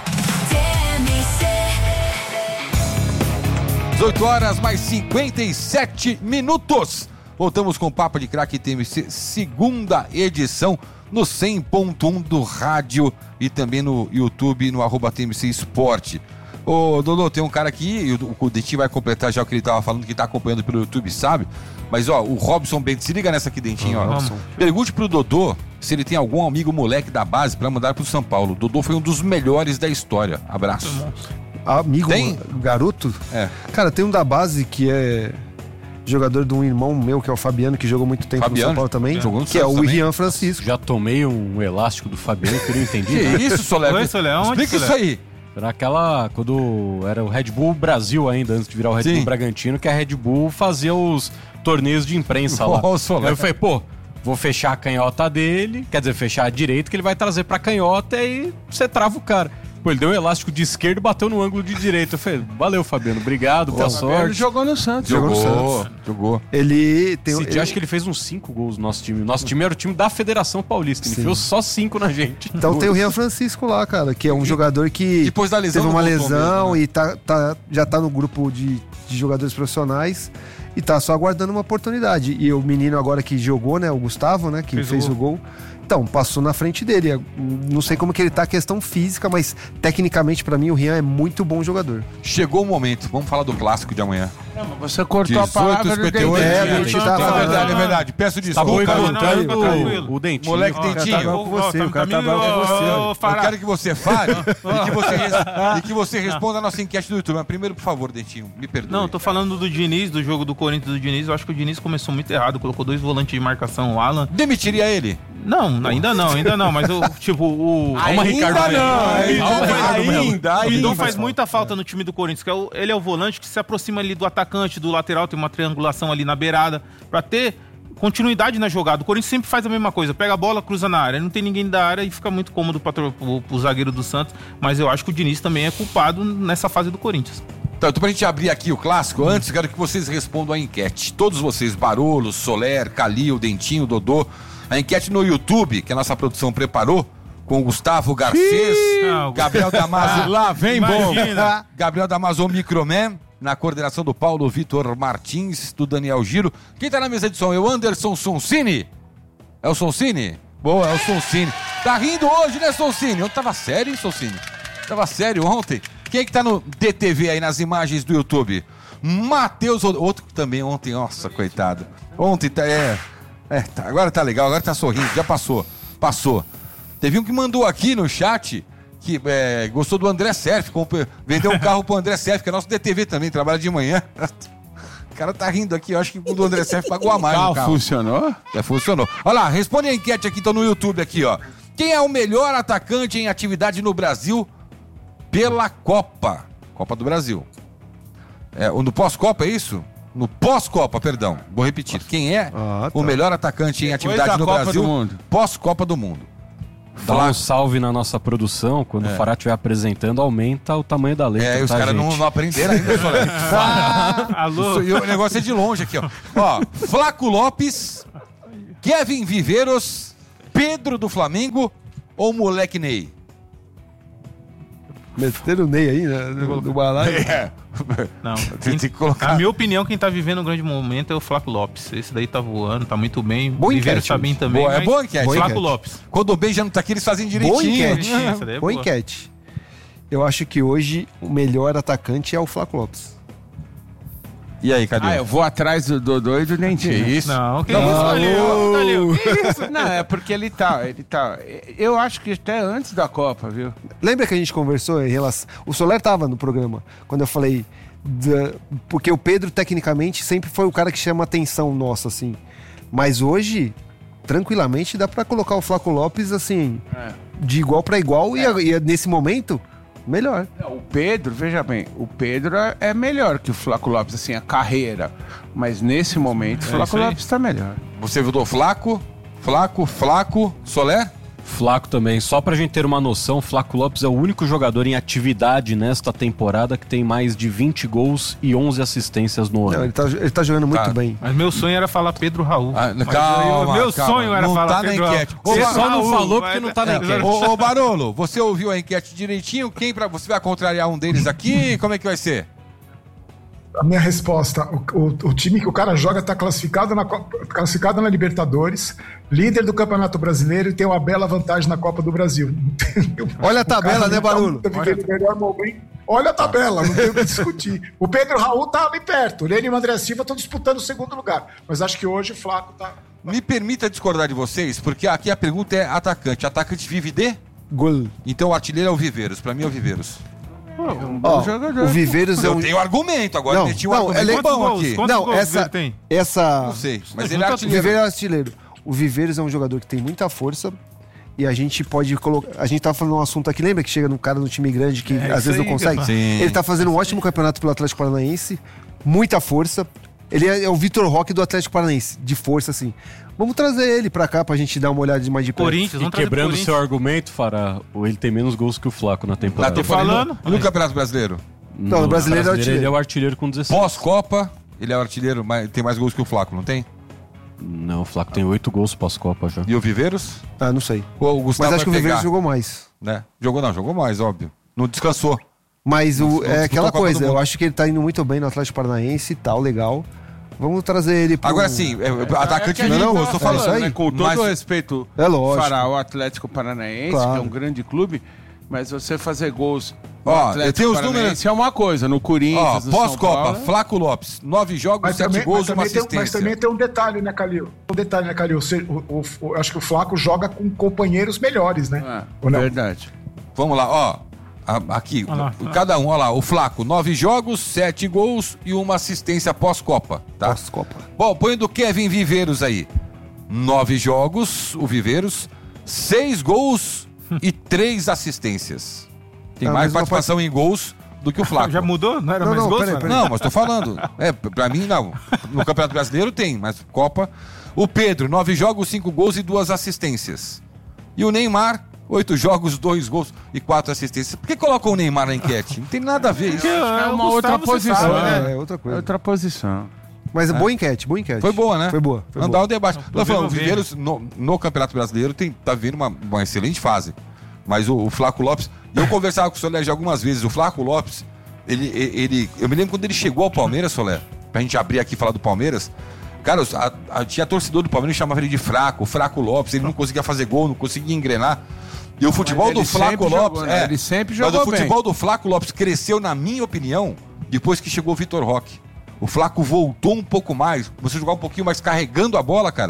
dezoito horas mais cinquenta e sete minutos. Voltamos com o Papo de Craque T M C, segunda edição, no cem ponto um do rádio e também no YouTube, no arroba T M C Esporte. Ô, Dodô, tem um cara aqui, e o, o Dentinho vai completar já o que ele tava falando, que tá acompanhando pelo YouTube, sabe? Mas, ó, o Robson Bento, se liga nessa aqui, Dentinho, ó. Vamos. Pergunte pro Dodô se ele tem algum amigo moleque da base pra mandar pro São Paulo. O Dodô foi um dos melhores da história. Abraço. Amigo, Tem? garoto? É. Cara, tem um da base que é jogador de um irmão meu, que é o Fabiano, que jogou muito tempo Fabiano? no São Paulo também, É. Jogou no que é Santos o também. Rian Francisco. Já tomei um elástico do Fabiano que eu não entendi. Que né? isso, Soler? Oi, Soler, onde, Explica Soler? isso aí. Era aquela, quando era o Red Bull Brasil ainda, antes de virar o Red Sim. Bull Bragantino, que a Red Bull fazia os torneios de imprensa lá. Nossa, Aí eu falei, pô, vou fechar a canhota dele, quer dizer, fechar a direita, que ele vai trazer pra canhota e aí você trava o cara. Pô, ele deu um elástico de esquerda e bateu no ângulo de direita. Eu falei, valeu, Fabiano, obrigado, boa Ele sorte. jogou no Santos. Jogou no Jogou, Santos. jogou. Ele tem Esse ele- dia acho que ele fez uns cinco gols no nosso time. Nosso time era o time da Federação Paulista. Ele Sim. enfiou só cinco na gente. Então tem o Rian Francisco lá, cara, que é um jogador que Depois da lesão teve uma não voltou lesão mesmo, né? e tá, tá- já tá no grupo de, de jogadores profissionais e tá só aguardando uma oportunidade. E o menino agora que jogou, né, o Gustavo, né, que Fez fez, o o gol. Então, passou na frente dele. Não sei como que ele tá a questão física, mas tecnicamente pra mim o Rian é muito bom jogador. Chegou o momento. Vamos falar do clássico de amanhã. Você cortou a palavra do cinquenta e oito. É, Dentinho. a gente É tá falando. verdade, é verdade. Peço Tá desculpa. bom, Calma, contando não, tranquilo. o Dentinho. Moleque Ó, Dentinho. tá bravo com você, o cara tá bravo com você, ó. Eu quero que você fale e, que você res- e que você responda a nossa enquete do YouTube. Mas primeiro, por favor, Dentinho, me perdoe. Não, eu tô falando do Diniz, do jogo do Corinthians do Diniz. Eu acho que o Diniz começou muito errado. Colocou dois volantes de marcação, o Alan. Demitiria ele? Não, ainda não, ainda não. Mas eu, tipo, o. Calma, Ricardo. não, Ainda, ainda, Ricardo Melo. ainda, O Lidon ainda. faz muita falta no time do Corinthians, que é o- ele é o volante que se aproxima ali do atacante, do lateral, tem uma triangulação ali na beirada, pra ter continuidade na jogada. O Corinthians sempre faz a mesma coisa, pega a bola, cruza na área, não tem ninguém da área e fica muito cômodo pra, pro, pro, pro zagueiro do Santos, mas eu acho que o Diniz também é culpado nessa fase do Corinthians. Então, então, pra gente abrir aqui o clássico, antes quero que vocês respondam a enquete. Todos vocês, Barolo, Soler, Calil, Dentinho, Dodô. A enquete no YouTube, que a nossa produção preparou, com o Gustavo Garcês, Não, Gabriel Damasio, lá vem bom. Imagina. Gabriel Damasio, Microman, na coordenação do Paulo Vitor Martins, do Daniel Giro. Quem tá na mesa de som é o Anderson Sonsini. É o Sonsini? Boa, é o Sonsini. Tá rindo hoje, né, Sonsini? Eu tava sério, hein, Sonsini? Tava sério ontem. Quem é que tá no D T V aí, nas imagens do YouTube? Matheus, outro que também ontem, nossa, coitado. Ontem tá, é... É, tá, agora tá legal, agora tá sorrindo, já passou. Passou. Teve um que mandou aqui no chat que é, gostou do André Serf, comprou, vendeu um carro pro André Serf, que é nosso D T V também, trabalha de manhã. O cara tá rindo aqui, eu acho que o do André Serf pagou a mais. O carro, carro funcionou? É, funcionou. Olha lá, responde a enquete aqui, tô no YouTube aqui, ó. Quem é o melhor atacante em atividade no Brasil pela Copa? Copa do Brasil. É, no pós-Copa, é isso? No pós-Copa, perdão. Vou repetir. Quem é ah, tá. o melhor atacante em atividade no Copa Brasil do mundo. pós-Copa do Mundo? Dá um salve na nossa produção. Quando é. o Fará estiver apresentando, aumenta o tamanho da letra. É, e os tá, caras não, não aprenderam ainda. ah, Alô? Isso, o negócio é de longe aqui, ó. Ó, Flaco Lopes, Kevin Viveiros, Pedro do Flamengo ou Moleque Ney? Meteram o Ney aí, né? Do, do balaio. É. Não. Tem que colocar. Na minha opinião, quem tá vivendo um grande momento é o Flaco Lopes. Esse daí tá voando, tá muito bem. Boa Viveiros tá bem também. Boa, é boa enquete. Flaco enquete. Lopes. Quando o Ben já não tá aqui, eles fazem direitinho. Boa enquete. É, essa daí é boa boa. enquete. Eu acho que hoje o melhor atacante é o Flaco Lopes. E aí, cadê? Ah, eu vou atrás do Dodô e do Dentinho. Que isso? Não, que Não, isso, Calil? Calil, que isso? Não, é porque ele tá, ele tá... Eu acho que até antes da Copa, viu? Lembra que a gente conversou em relação... O Soler tava no programa, quando eu falei... Da... Porque o Pedro, tecnicamente, sempre foi o cara que chama atenção nossa, assim. Mas hoje, tranquilamente, dá pra colocar o Flaco Lopes, assim, é. de igual pra igual. É. E, e nesse momento... Melhor. O Pedro, veja bem, o Pedro é melhor que o Flaco Lopes, assim, a carreira. Mas nesse momento, o é Flaco Lopes tá melhor. Você viu do Flaco, Flaco, Flaco, Soler? Flaco também. Só pra gente ter uma noção, o Flaco Lopes é o único jogador em atividade nesta temporada que tem mais de vinte gols e onze assistências no ano. Não, ele, tá, ele tá jogando muito Tá. bem. Mas meu sonho era falar Pedro Raul. Ah, Mas calma, eu- meu calma. sonho era Não falar tá na Pedro enquete. Raul. Você Ô, só não Raul, falou vai- porque não tá na é, enquete. Ô, ô Barolo, você ouviu a enquete direitinho? Quem pra, você vai contrariar um deles aqui? Como é que vai ser? A minha resposta, o, o, o time que o cara joga está classificado na, Copa- classificado na Libertadores, líder do Campeonato Brasileiro e tem uma bela vantagem na Copa do Brasil. Olha a tabela, né, Barulho? Tá vivendo o melhor momento. Olha a tabela, não tem o que discutir. O Pedro Raul tá ali perto, o Lênin e o André Silva estão disputando o segundo lugar, mas acho que hoje o Flaco tá... Me permita discordar de vocês, porque aqui a pergunta é atacante. Atacante vive de? Gol. Então o artilheiro é o Viveiros. Pra mim é o Viveiros. Ó, o Viveiros é Eu um... tenho argumento, agora Não, meti um não, argumento ele- bom Quantos aqui. gols? Não, gols essa... ele tem? essa... Não sei, mas ele é O artilheiro. Viveiros é artilheiro. O Viveiros é um jogador que tem muita força e a gente pode colocar... A gente tava falando um assunto aqui, lembra que chega num cara no time grande que É às isso vezes não aí, consegue? Sim. Ele tá fazendo um ótimo campeonato pelo Atlético Paranaense, muita força. Ele é, é o Vitor Roque do Atlético Paranaense, de força, assim. Vamos trazer ele pra cá pra gente dar uma olhada de mais de perto. Corinthians, E vamos trazer pro quebrando o Corinthians. seu argumento, Fará, ele tem menos gols que o Flaco na Ah, temporada. tô falando. falando. No Campeonato Brasileiro. Não, no brasileiro é o artilheiro. Ele é o artilheiro com dezesseis. Pós-Copa, ele é o artilheiro, mas tem mais gols que o Flaco, não tem? Não, o Flaco tem oito gols pós-Copa já. E o Viveiros? Ah, não sei. Ou o Gustavo Mas acho que o vai Viveiros pegar, jogou mais. né? Jogou não, jogou mais, óbvio. Não descansou. Mas o, Não é disputou aquela a Copa do coisa, eu Mundo. acho que ele tá indo muito bem no Atlético Paranaense e tal, legal. Vamos trazer ele pro... Agora sim, é, é, atacante É que a vive gente gols, tava tô falando. falando, né, com todo Mas- o respeito, É lógico. fará o Atlético Paranaense, Claro. que é um grande clube, mas você fazer gols no Ó, Atlético eu tenho os Paranaense números. é uma coisa, no Corinthians, Ó, no São pós-Copa, Paulo, Flaco Lopes, nove jogos, Mas sete também, gols, mas, uma também tem, assistência. mas também tem um detalhe, né, Calil? Um detalhe, né, Calil? Você- O, o, o- acho que o Flaco joga com companheiros melhores, né? É, Ou não? verdade. Vamos lá, ó. A- Aqui, Olha lá. cada um, ó lá, o Flaco, nove jogos, sete gols e uma assistência pós-Copa, tá? Pós-Copa. Bom, põe do Kevin Viveiros aí. Nove jogos, o Viveiros, seis gols e três assistências. Tem Ah, mais mas não participação em gols do que o Flaco. Já mudou? Não era Não, mais não, gols? peraí, Fara? peraí. Não, mas tô falando. É, pra mim não. No Campeonato Brasileiro tem, mas Copa. O Pedro, nove jogos, cinco gols e duas assistências. E o Neymar, oito jogos, dois gols e quatro assistências. Por que colocam o Neymar na enquete? Não tem nada a ver isso. É, É o uma outra Gustavo, você posição, sabe, né? né? É, outra É coisa. outra posição. Mas é boa enquete, boa enquete. Foi boa, né? Foi boa. Foi Andar boa. o debate. Tô Não, falando, o vendo, Viveiros no, no Campeonato Brasileiro tem, tá vendo uma, uma excelente fase. Mas o, o Flaco Lopes, eu conversava com o Soler já algumas vezes, o Flaco Lopes, ele, ele, eu me lembro quando ele chegou ao Palmeiras, Soler, pra gente abrir aqui e falar do Palmeiras, cara, a, a, tinha torcedor do Palmeiras que chamava ele de fraco, Fraco Lopes, ele não conseguia fazer gol, não conseguia engrenar. E o futebol Mas do ele Flaco sempre Lopes, jogou, né? é, Ele sempre mas jogou o futebol bem. do Flaco Lopes cresceu, na minha opinião, depois que chegou o Vitor Roque. O Flaco voltou um pouco mais, começou a jogar um pouquinho mais carregando a bola, cara.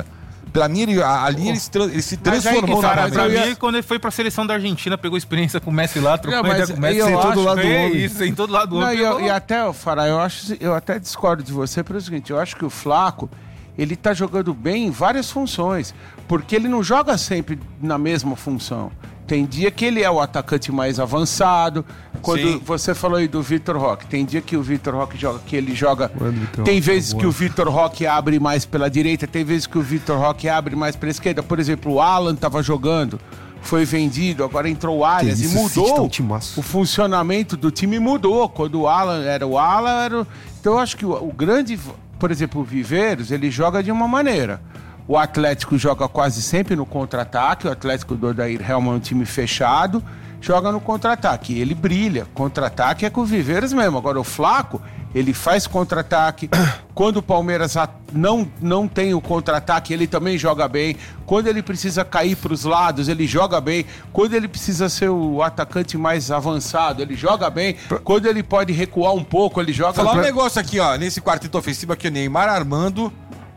Pra mim, ele, ali ele se, tra- ele se Mas aí, transformou cara, na pra mim, quando ele foi pra seleção da Argentina, pegou experiência com o Messi lá, trocou Não, ideia mas com o Messi, eu sentou acho do lado do que é homem. isso. Sentou do lado do Não, homem. e, eu, pegou- e até, Fará, eu, acho, eu até discordo de você pelo seguinte, eu acho que o Flaco, ele tá jogando bem em várias funções, porque ele não joga sempre na mesma função. Tem dia que ele é o atacante mais avançado. Quando Sim. você falou aí do Vitor Roque, tem dia que o Vitor Roque joga, que ele joga. Vitor Tem Roque vezes é que o Vitor Roque abre mais pela direita, tem vezes que o Vitor Roque abre mais pela esquerda. Por exemplo, o Alan tava jogando, foi vendido, agora entrou o Arias Que e isso, o City tá mudou. um timaço. O funcionamento do time mudou. Quando o Alan era o Alan, era o... Então eu acho que o, o grande, por exemplo, o Viveiros, ele joga de uma maneira. O Atlético joga quase sempre no contra-ataque. O Atlético do Odair Helman é um time fechado, joga no contra-ataque. Ele brilha. Contra-ataque é com o Viveiros mesmo. Agora o Flaco, ele faz contra-ataque. Quando o Palmeiras não, não tem o contra-ataque, ele também joga bem. Quando ele precisa cair para os lados, ele joga bem. Quando ele precisa ser o atacante mais avançado, ele joga bem. Quando ele pode recuar um pouco, ele joga Falar um bem. negócio aqui, ó, nesse quarteto ofensivo aqui, o Neymar armando,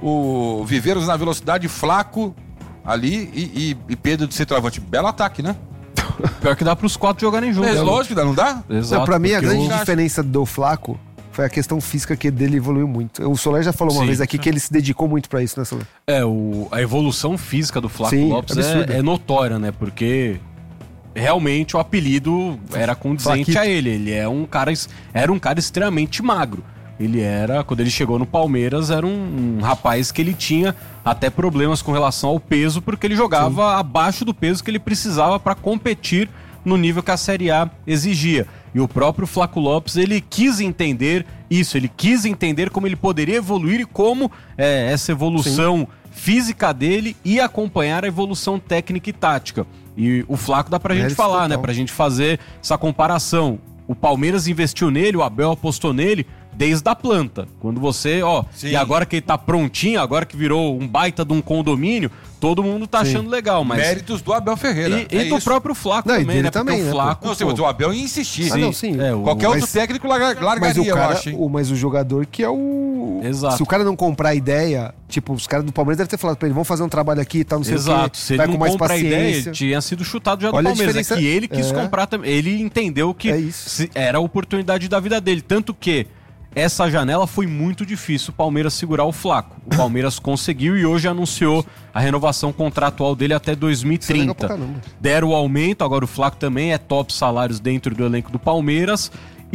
o Viveiros na velocidade, Flaco ali e, e, e Pedro de centroavante. Belo ataque, né? Pior que dá pros quatro jogarem juntos. É lógico que dá, não dá? Exato. Não, pra mim, a porque grande o- diferença do Flaco foi a questão física que dele evoluiu muito. O Soler já falou uma Sim. vez aqui que ele se dedicou muito pra isso, né, Soler? É, o, a evolução física do Flaco Sim, Lopes absurda. é, é notória, né? Porque realmente o apelido era condizente Flaquito. a ele. Ele é um cara, es- era um cara extremamente magro. Ele era, quando ele chegou no Palmeiras, era um, um rapaz que ele tinha até problemas com relação ao peso, porque ele jogava abaixo do peso que ele precisava para competir no nível que a Série A exigia. E o próprio Flaco Lopes, ele quis entender isso, ele quis entender como ele poderia evoluir e como é, essa evolução física dele ia acompanhar a evolução técnica e tática. E o Flaco dá pra gente Mérito falar, total. né? Pra gente fazer essa comparação. O Palmeiras investiu nele, o Abel apostou nele desde a planta. Quando você, ó, Sim. e agora que ele tá prontinho, agora que virou um baita de um condomínio, todo mundo tá Sim. achando legal, mas... Méritos do Abel Ferreira. E, e é do isso. próprio Flaco Não, e também, dele né? Porque também, o né, Flaco... Não, sim, mas o Abel ia insistir. Ah, não, sim. É, o- Qualquer mas- outro técnico larga- Mas largaria, o eu cara, acho, hein? o, mas o jogador que é o... Exato. Se o cara não comprar a ideia, tipo, os caras do Palmeiras devem ter falado pra ele, vamos fazer um trabalho aqui e tal, não sei Exato, o quê. se ele Vai não com mais compra a ideia, paciência. ele tinha sido chutado já do Olha a Palmeiras. É diferença- que ele quis é. comprar também. Ele entendeu que É isso. se- era a oportunidade da vida dele. Tanto que essa janela foi muito difícil o Palmeiras segurar o Flaco. O Palmeiras conseguiu e hoje anunciou a renovação contratual dele até dois mil e Isso é legal pra trinta. caramba. Deram o aumento, agora o Flaco também é top salários dentro do elenco do Palmeiras.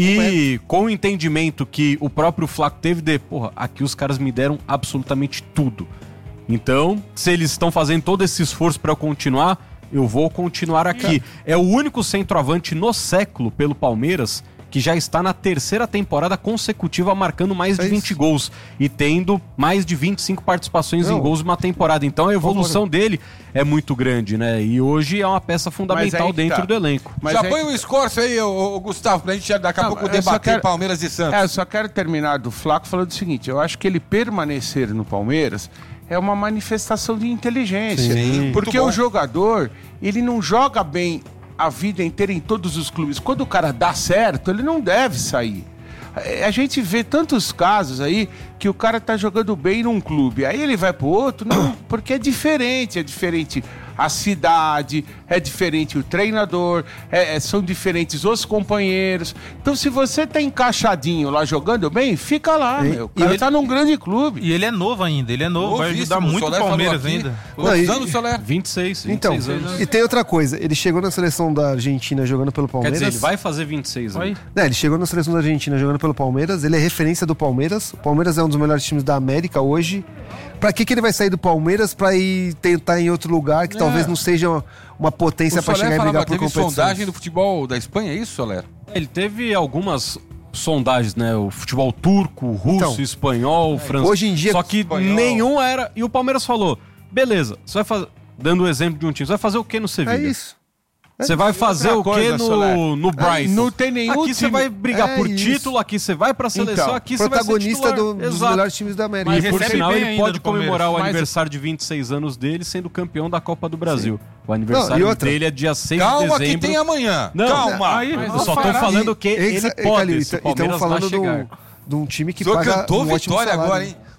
E com o entendimento que o próprio Flaco teve de, porra, aqui os caras me deram absolutamente tudo. Então, se eles estão fazendo todo esse esforço para eu continuar, eu vou continuar aqui. É o único centroavante no século pelo Palmeiras que já está na terceira temporada consecutiva marcando mais de É vinte isso. gols e tendo mais de vinte e cinco participações Não. em gols numa temporada. Então a evolução dele é muito grande, né? E hoje é uma peça fundamental aí que dentro tá. do elenco. Mas Já aí- põe o escorço aí, ô, ô, Gustavo, pra gente daqui a Não, pouco eu só debater quero- Palmeiras e Santos. É, eu só quero terminar do Flaco falando o seguinte: eu acho que ele permanecer no Palmeiras é uma manifestação de inteligência. Sim. Porque Muito bom. o jogador, ele não joga bem a vida inteira em todos os clubes. Quando o cara dá certo, ele não deve sair. É, A gente vê tantos casos aí que o cara tá jogando bem num clube, aí ele vai pro outro, não, porque é diferente, é diferente a cidade, é diferente o treinador, é- é- são diferentes os companheiros. Então, se você tá encaixadinho lá jogando bem, fica lá, E- meu. O cara e tá num grande clube. E ele é novo ainda, ele é novo, vai Novíssimo, ajudar muito o Soler falou Palmeiras aqui. ainda. Não, e- Quantos anos, Soler? vinte e seis, vinte e Então, seis anos. e tem outra coisa, ele chegou na seleção da Argentina jogando pelo Quer Palmeiras. dizer, ele vai fazer vinte e seis Vai. anos. Né, ele chegou na seleção da Argentina jogando pelo Palmeiras, ele é referência do Palmeiras. O Palmeiras é um dos melhores times da América hoje. Pra que, que ele vai sair do Palmeiras pra ir tentar em outro lugar que É. talvez não seja uma, uma potência O pra Soler chegar e falava, brigar por teve competições? sondagem do futebol da Espanha, é isso, Soler? Ele teve algumas sondagens, né? O futebol turco, russo, Então, espanhol, francês. hoje em dia- Só que Espanhol. nenhum era. E o Palmeiras falou: beleza, você vai fazer. Dando o exemplo de um time, você vai fazer o que no Sevilha? É isso. Você vai fazer outra o quê coisa, Soler. no, no Brighton? não tem nenhum Aqui você time- vai brigar É por isso. título, aqui você vai pra seleção, Então, aqui você vai ser Protagonista titular. do- dos Exato. melhores times da América. Mas E por recebe sinal, bem ele ainda pode do Palmeiras. comemorar o Mas- aniversário de vinte e seis anos dele sendo campeão da Copa do Brasil. O aniversário Não, e outra? dele é dia seis de Calma que dezembro. tem amanhã. Não, Calma. aí- Eu Mas só tô fará. falando que E- ele e- pode, Calil, se o e Palmeiras estamos vai falando chegar. do- de um time que O senhor paga cantou um ótimo vitória salário. agora, hein?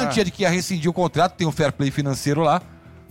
garantia de que ia rescindir o contrato, tem um fair play financeiro lá.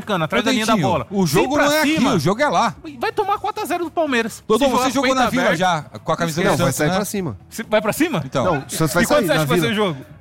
marcando, atrás da linha da Dentinho, bola. o jogo Vem pra não é cima, aqui, o jogo é lá. Vai tomar quatro a zero do Palmeiras. Dodô, Se você jogar jogou com na peito Vila aberto, já, com a camisa do Não, vai Santos, sair né? pra cima. Vai pra cima? Então, Não, o Santos vai e quanto sair você acha na que vai ser Vila. o jogo?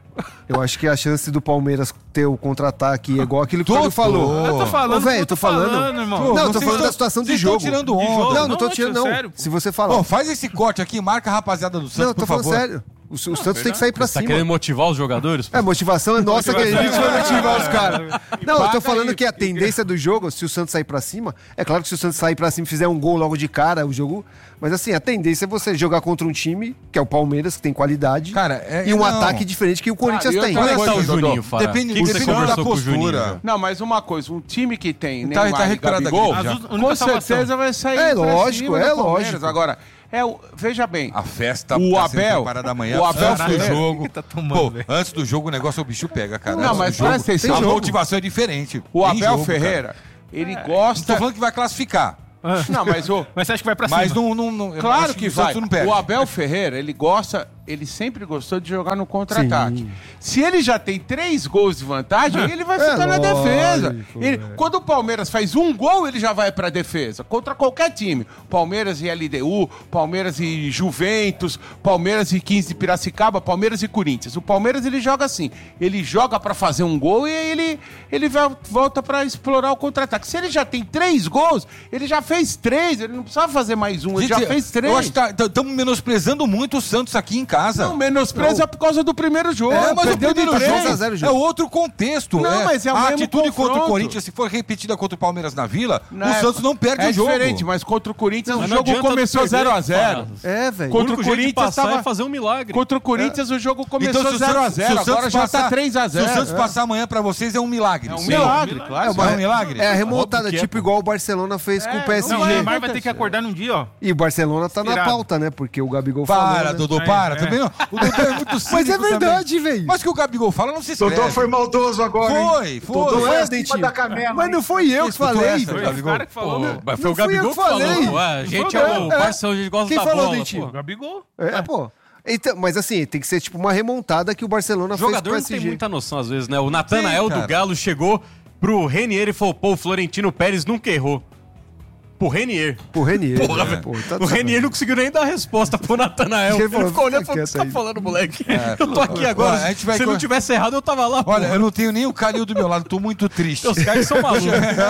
Eu acho que a chance do Palmeiras ter o contra-ataque é igual aquilo que o Cláudio falou. Eu tô falando, Ô, velho, eu tô falando. falando, irmão. Não, eu tô vocês falando tão- da situação de vocês tão jogo. tirando onda. De jogo. Não, não tô Não, tirando, tio, não. sério. Se você falar. Pô, faz esse corte aqui, marca a rapaziada do Santos, Não, eu tô por falando favor. sério. O, o Santos tem que sair pra Você tá cima. querendo motivar os jogadores? É, motivação é nossa que a gente vai motivar os caras. Não, eu tô Paga falando aí. que a tendência do jogo, se o Santos sair pra cima, é claro que se o Santos sair pra cima e fizer um gol logo de cara, o jogo. Mas assim, a tendência é você jogar contra um time, que é o Palmeiras, que tem qualidade, Cara, é- e um não. ataque diferente que o Corinthians Cara, e tem. outra Como é que tá o coisa, Juninho, Dodô? Fara? Depende- O que que você depende da conversou com o postura. Juninho, já? Não, mas uma coisa, um time que tem Tá- Neymar tá e recuperado da Gabigol, gripe já. A única com salvação. certeza vai sair É pra lógico, cima é do Palmeiras. lógico. Agora, é o, veja bem, A festa o tá sendo Abel, preparada amanhã, o Abel antes do Ferreira- jogo. Tá tomando, Pô, velho. antes do jogo o negócio o bicho pega, cara. Não, Antes mas do jogo, presta atenção. a Tem jogo. motivação é diferente. o Tem Abel jogo, Ferreira, ele cara. Não gosta... tô falando que vai classificar. Não, mas o... Mas você acha que vai pra cima? Mas não, não, não eu Claro acho que o Santos vai. não perde. O Abel Ferreira, ele gosta, ele sempre gostou de jogar no contra-ataque. Sim. Se ele já tem três gols de vantagem, ele vai É ficar na lógico, defesa. Ele- velho. quando o Palmeiras faz um gol, ele já vai pra defesa. Contra qualquer time. Palmeiras e L D U, Palmeiras e Juventus, Palmeiras e quinze de Piracicaba, Palmeiras e Corinthians. O Palmeiras, ele joga assim. Ele joga pra fazer um gol e ele, ele vai- volta pra explorar o contra-ataque. Se ele já tem três gols, ele já fez três. Ele não precisava fazer mais um, ele já Gente, fez três. Eu acho que estamos menosprezando muito o Santos aqui em casa. Não, menospreza por causa do primeiro jogo. É, mas o Perdeu de primeiro três. jogo três a zero o é jogo. outro contexto. Não, mas é o a mesmo atitude contra o confronto. Corinthians, se for repetida contra o Palmeiras na Vila, Não, o é- Santos não perde é o jogo. diferente, mas contra o Corinthians Mas o não jogo adianta começou tu perder, zero a zero. Fara. É, velho. Contra o único jeito de Corinthians passar tava... é fazer um milagre. Contra o Corinthians o jogo começou Então, se o zero a Santos- se o zero, Santos agora já passar- tá três a zero. Se o Santos passar amanhã pra vocês é um milagre. É um Sim. milagre, claro. É, uma- é um milagre. É a remontada, Óbvio que é, tipo pô. igual o Barcelona fez com o P S G. Não, o Neymar vai ter que acordar num dia, ó. E o Barcelona tá na Inspirado. pauta, né? Porque o Gabigol Para, falou, né? Dodô, É, para. é. Também não. O Dodô é muito cínico Mas é também. verdade, velho. Mas o que o Gabigol fala não se escreve. Dodô foi maldoso agora, hein? Foi, foi. Dodô Não foi é, acima Dentinho. da canela, Mas hein? não foi eu que Escutou falei. essa, Foi o Gabigol? cara que falou, né? Pô, foi o Não fui eu Gabigol que que falou. falei. pô. A gente Foi é eu. o É. Barcelona, a gente gosta Quem da falou, bola, Dentinho? pô. Gabigol. É, pô. Então, mas assim, tem que ser tipo uma remontada que o Barcelona O jogador fez com o não P S G. tem muita noção às vezes, né? O Natanael Tem, cara. do Galo chegou pro Renier e falou, pô, o Florentino Pérez nunca errou. Pro Renier. Pro Renier. Porra, né? velho. Pô, tá O Renier sabendo. não conseguiu nem dar a resposta pro Natanael. Ele Ele falou, ficou olhando e fica falou, o que você quieto tá aí. falando, moleque? É, Eu tô aqui agora. Olha, a gente vai Se co- não tivesse errado, eu tava lá, pô. Olha, eu não tenho nem o Calil do meu lado, tô muito triste. Os caras são malucos.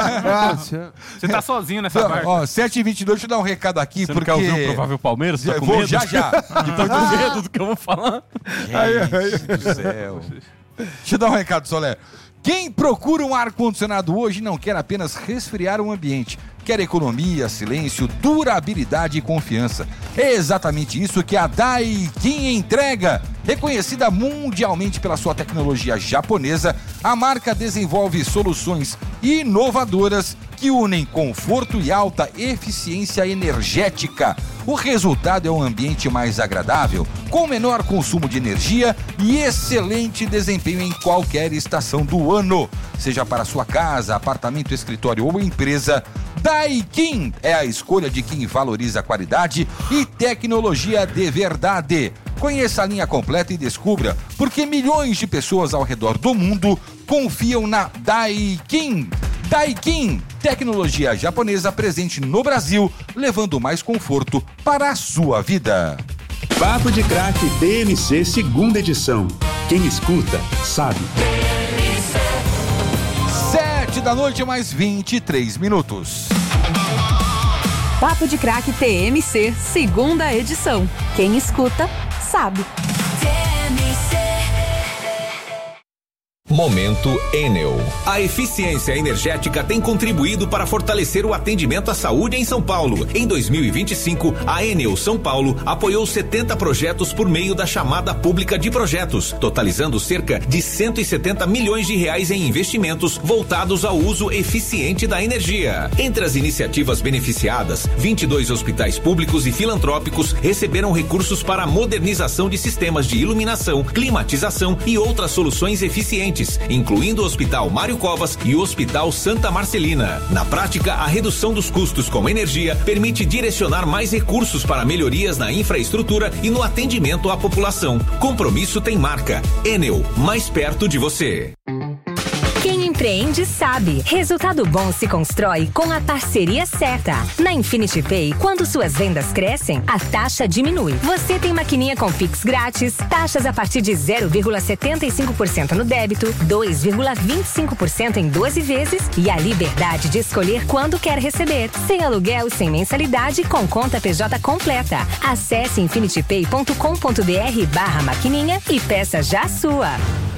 Você tá sozinho nessa Então, barca. ó, sete e vinte e dois, deixa eu dar um recado aqui, Você porque... não quer ouvir o provável Palmeiras? Tá Eu com vou medo? já, já. Que tô com medo do que eu vou falar. Gente do céu. Deixa eu dar um recado, Solé. Quem procura um ar-condicionado hoje não quer apenas resfriar o ambiente, quer economia, silêncio, durabilidade e confiança. É exatamente isso que a Daikin entrega. Reconhecida mundialmente pela sua tecnologia japonesa, a marca desenvolve soluções inovadoras que unem conforto e alta eficiência energética. O resultado é um ambiente mais agradável, com menor consumo de energia e excelente desempenho em qualquer estação do ano. Seja para sua casa, apartamento, escritório ou empresa, Daikin é a escolha de quem valoriza qualidade e tecnologia de verdade. Conheça a linha completa e descubra por que milhões de pessoas ao redor do mundo confiam na Daikin. Daikin, tecnologia japonesa presente no Brasil, levando mais conforto para a sua vida. Papo de Craque D M C segunda edição. Quem escuta, sabe. Sete da noite, mais vinte e três minutos. Papo de Craque T M C, segunda edição. Quem escuta, sabe. Momento Enel. A eficiência energética tem contribuído para fortalecer o atendimento à saúde em São Paulo. Em dois mil e vinte e cinco, a Enel São Paulo apoiou setenta projetos por meio da chamada pública de projetos, totalizando cerca de cento e setenta milhões de reais em investimentos voltados ao uso eficiente da energia. Entre as iniciativas beneficiadas, vinte e dois hospitais públicos e filantrópicos receberam recursos para a modernização de sistemas de iluminação, climatização e outras soluções eficientes, incluindo o Hospital Mário Covas e o Hospital Santa Marcelina. Na prática, a redução dos custos com energia permite direcionar mais recursos para melhorias na infraestrutura e no atendimento à população. Compromisso tem marca. Enel, mais perto de você. Quem empreende sabe. Resultado bom se constrói com a parceria certa. Na Infinity Pay, quando suas vendas crescem, a taxa diminui. Você tem maquininha com Pix grátis, taxas a partir de zero vírgula setenta e cinco por cento no débito, dois vírgula vinte e cinco por cento em doze vezes e a liberdade de escolher quando quer receber. Sem aluguel e sem mensalidade, com conta P J completa. Acesse infinitypay ponto com ponto br barra maquininha e peça já a sua.